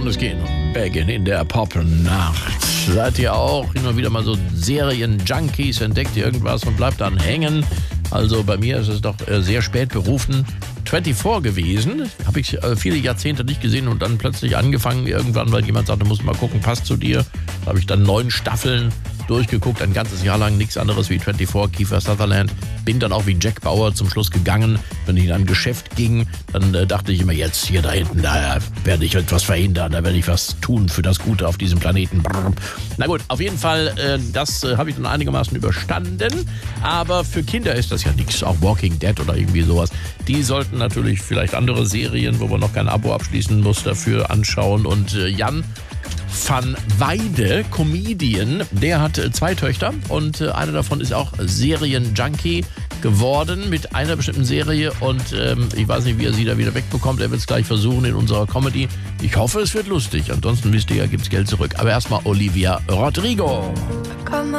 Måneskin, Begin in der Popnacht. Seid ihr auch immer wieder mal so Serien-Junkies, entdeckt ihr irgendwas und bleibt dann hängen? Also bei mir ist es doch sehr spät berufen 24 gewesen. Habe ich viele Jahrzehnte nicht gesehen und dann plötzlich angefangen irgendwann, weil jemand sagte, musst du mal gucken, passt zu dir. Da habe ich dann 9 Staffeln durchgeguckt, ein ganzes Jahr lang nichts anderes wie 24, Kiefer Sutherland. Bin dann auch wie Jack Bauer zum Schluss gegangen. Wenn ich in ein Geschäft ging, dann dachte ich immer, jetzt hier da hinten, da werde ich etwas verhindern, da werde ich was tun für das Gute auf diesem Planeten. Brrr. Na gut, auf jeden Fall, das habe ich dann einigermaßen überstanden. Aber für Kinder ist das ja nichts, auch Walking Dead oder irgendwie sowas. Die sollten natürlich vielleicht andere Serien, wo man noch kein Abo abschließen muss, dafür anschauen. Und Jan van Weide, Comedian, der hat 2 Töchter und eine davon ist auch Serien-Junkie geworden mit einer bestimmten Serie und ich weiß nicht, wie er sie da wieder wegbekommt. Er wird es gleich versuchen in unserer Comedy. Ich hoffe, es wird lustig. Ansonsten wisst ihr ja, gibt's Geld zurück. Aber erstmal Olivia Rodrigo.